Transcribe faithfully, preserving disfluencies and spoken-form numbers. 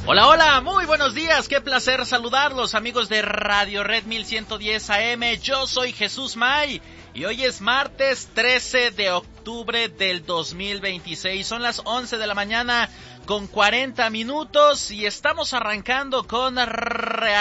Hola, hola, muy buenos días, qué placer saludarlos amigos de Radio Red mil ciento diez A M, yo soy Jesús May y hoy es martes trece de octubre del dos mil veintiséis, son las once de la mañana con cuarenta minutos y estamos arrancando con Real